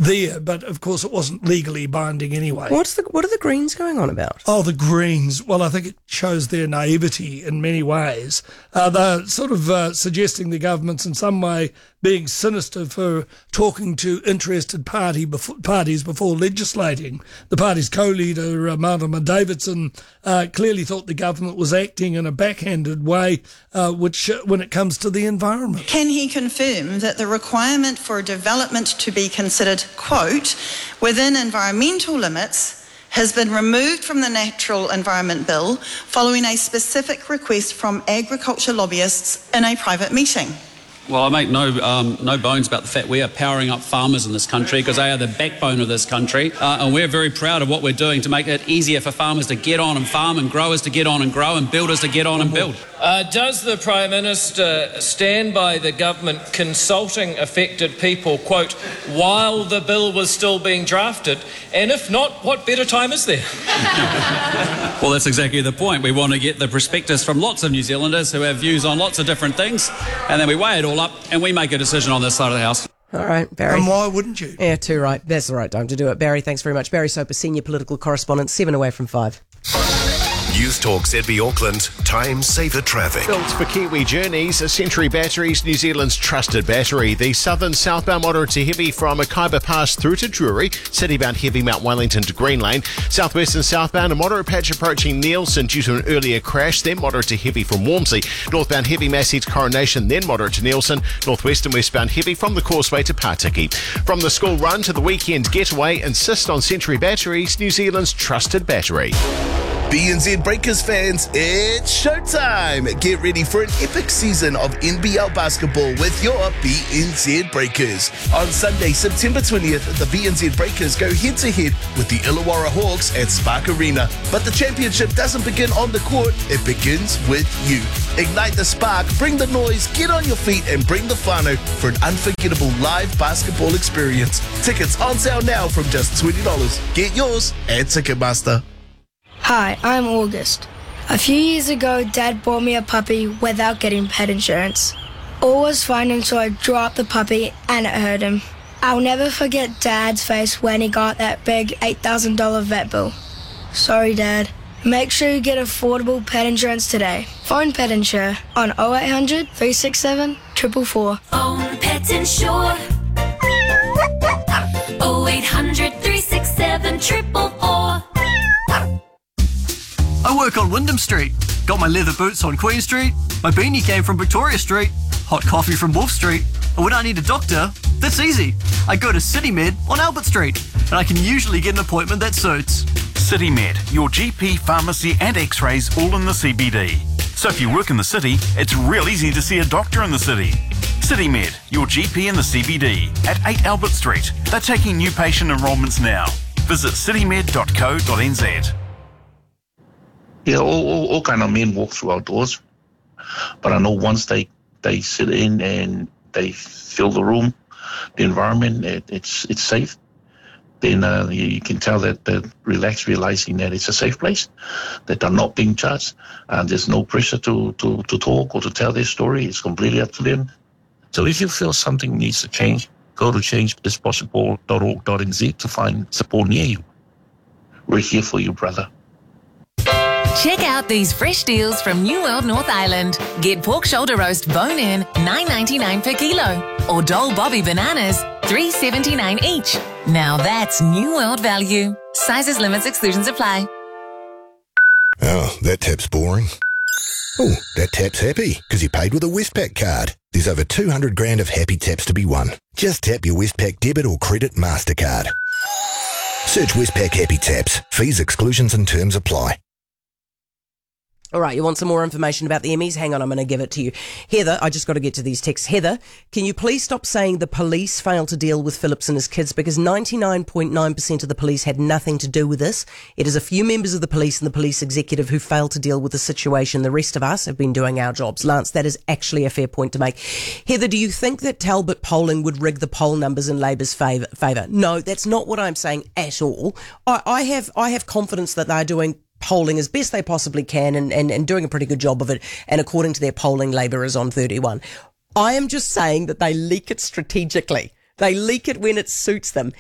there, but of course it wasn't legally binding anyway. What are the Greens going on about? Oh, the Greens. Well, I think it shows their naivety in many ways. They're sort of suggesting the government's in some way being sinister for talking to interested parties before legislating. The party's co-leader, Marama Davidson, clearly thought the government was acting in a backhanded way, which when it comes to the environment. Can he confirm that the requirement for development to be considered, quote, within environmental limits has been removed from the Natural Environment Bill following a specific request from agriculture lobbyists in a private meeting? Well, I make no bones about the fact we are powering up farmers in this country because they are the backbone of this country, and we're very proud of what we're doing to make it easier for farmers to get on and farm and growers to get on and grow and builders to get on and build. Does the Prime Minister stand by the government consulting affected people, quote, while the bill was still being drafted? And if not, what better time is there? Well, that's exactly the point. We want to get the perspectives from lots of New Zealanders who have views on lots of different things, and then we weigh it all up and we make a decision on this side of the house. All right, Barry. And why wouldn't you? Yeah, too right. That's the right time to do it. Barry, thanks very much. Barry Soper, Senior Political Correspondent, 7 away from 5. News Talk ZB Auckland, time saver traffic. Built for Kiwi journeys, Century Batteries, New Zealand's trusted battery. The southern southbound moderate to heavy from Akaiba Pass through to Drury, citybound heavy Mount Wellington to Green Lane. Southwest and southbound, a moderate patch approaching Nielsen due to an earlier crash, then moderate to heavy from Walmsley. Northbound heavy Masheed's Coronation, then moderate to Nielsen. Northwest and westbound heavy from the Causeway to Patiki. From the school run to the weekend getaway, insist on Century Batteries, New Zealand's trusted battery. BNZ Breakers fans, it's showtime! Get ready for an epic season of NBL basketball with your BNZ Breakers. On Sunday, September 20th, the BNZ Breakers go head-to-head with the Illawarra Hawks at Spark Arena. But the championship doesn't begin on the court, it begins with you. Ignite the spark, bring the noise, get on your feet and bring the whānau for an unforgettable live basketball experience. Tickets on sale now from just $20. Get yours at Ticketmaster. Hi, I'm August. A few years ago, Dad bought me a puppy without getting pet insurance. All was fine until I dropped the puppy and it hurt him. I'll never forget Dad's face when he got that big $8,000 vet bill. Sorry, Dad. Make sure you get affordable pet insurance today. Phone Pet Insure on 0800 367 444. Phone Pet Insure 0800 367 444. I work on Wyndham Street. Got my leather boots on Queen Street. My beanie came from Victoria Street. Hot coffee from Wolf Street. And when I need a doctor, that's easy. I go to CityMed on Albert Street. And I can usually get an appointment that suits. CityMed, your GP, pharmacy and x-rays all in the CBD. So if you work in the city, it's real easy to see a doctor in the city. CityMed, your GP in the CBD at 8 Albert Street. They're taking new patient enrolments now. Visit citymed.co.nz. Yeah, all kind of men walk through our doors. But I know once they sit in and they fill the room, the environment, it's safe, then you can tell that they're relaxed, realizing that it's a safe place, that they're not being judged, and there's no pressure to talk or to tell their story. It's completely up to them. So if you feel something needs to change, go to changethispossible.org.nz to find support near you. We're here for you, brother. Check out these fresh deals from New World North Island. Get pork shoulder roast bone-in, $9.99 per kilo. Or Dole Bobby bananas, $3.79 each. Now that's New World value. Sizes, limits, exclusions apply. Oh, that tap's boring. Oh, that tap's happy because he paid with a Westpac card. There's over 200 grand of happy taps to be won. Just tap your Westpac debit or credit MasterCard. Search Westpac Happy Taps. Fees, exclusions and terms apply. All right, you want some more information about the Emmys? Hang on, I'm going to give it to you. Heather, I just got to get to these texts. Heather, can you please stop saying the police failed to deal with Phillips and his kids, because 99.9% of the police had nothing to do with this. It is a few members of the police and the police executive who failed to deal with the situation. The rest of us have been doing our jobs. Lance, that is actually a fair point to make. Heather, do you think that Talbot polling would rig the poll numbers in Labour's favour? No, that's not what I'm saying at all. I have confidence that they're doing polling as best they possibly can and doing a pretty good job of it. And according to their polling, Labour is on 31. I am just saying that they leak it strategically. They leak it when it suits them.